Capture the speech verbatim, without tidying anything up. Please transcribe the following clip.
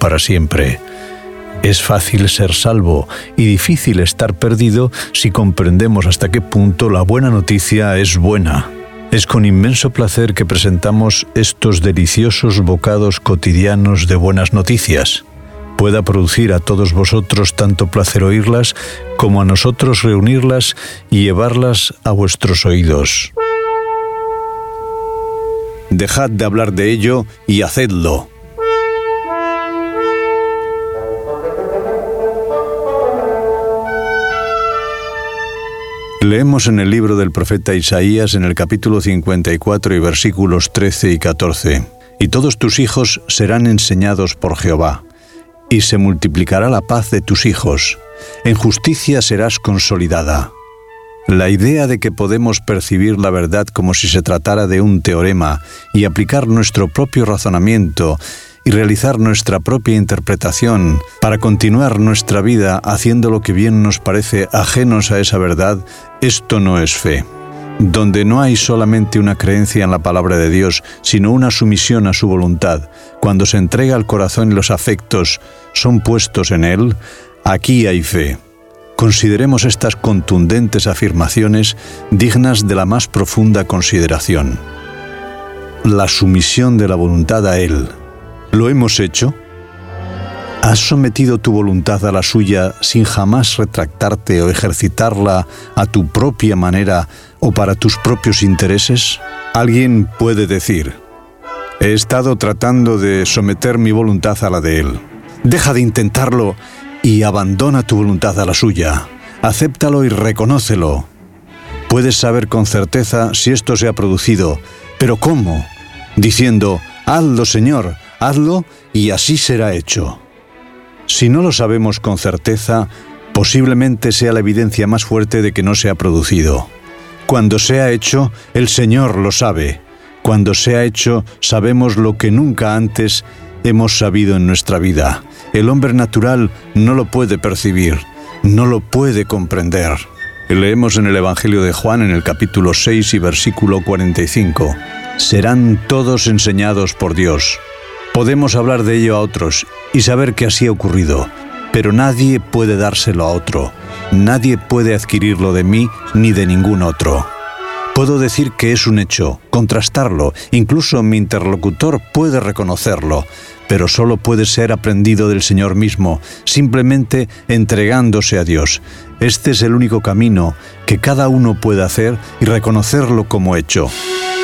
para siempre. Es fácil ser salvo y difícil estar perdido si comprendemos hasta qué punto la buena noticia es buena. Es con inmenso placer que presentamos estos deliciosos bocados cotidianos de buenas noticias. Pueda producir a todos vosotros tanto placer oírlas como a nosotros reunirlas y llevarlas a vuestros oídos. Dejad de hablar de ello y hacedlo. Leemos en el libro del profeta Isaías en el capítulo cincuenta y cuatro y versículos trece y catorce. Y todos tus hijos serán enseñados por Jehová, y se multiplicará la paz de tus hijos. En justicia serás consolidada. La idea de que podemos percibir la verdad como si se tratara de un teorema y aplicar nuestro propio razonamiento y realizar nuestra propia interpretación para continuar nuestra vida haciendo lo que bien nos parece ajenos a esa verdad, esto no es fe. Donde no hay solamente una creencia en la palabra de Dios, sino una sumisión a su voluntad, cuando se entrega el corazón y los afectos son puestos en Él, aquí hay fe. Consideremos estas contundentes afirmaciones dignas de la más profunda consideración. La sumisión de la voluntad a Él. ¿Lo hemos hecho? ¿Has sometido tu voluntad a la suya sin jamás retractarte o ejercitarla a tu propia manera o para tus propios intereses? Alguien puede decir: he estado tratando de someter mi voluntad a la de Él. Deja de intentarlo y abandona tu voluntad a la suya. Acéptalo y reconócelo. Puedes saber con certeza si esto se ha producido, pero ¿cómo? Diciendo: hazlo, Señor, hazlo y así será hecho. Si no lo sabemos con certeza, posiblemente sea la evidencia más fuerte de que no se ha producido. Cuando se ha hecho, el Señor lo sabe. Cuando se ha hecho, sabemos lo que nunca antes hemos sabido en nuestra vida. El hombre natural no lo puede percibir, no lo puede comprender. Leemos en el Evangelio de Juan, en el capítulo seis y versículo cuarenta y cinco. Serán todos enseñados por Dios. Podemos hablar de ello a otros y saber que así ha ocurrido, pero nadie puede dárselo a otro. Nadie puede adquirirlo de mí ni de ningún otro. Puedo decir que es un hecho, contrastarlo, incluso mi interlocutor puede reconocerlo, pero solo puede ser aprendido del Señor mismo, simplemente entregándose a Dios. Este es el único camino que cada uno puede hacer y reconocerlo como hecho.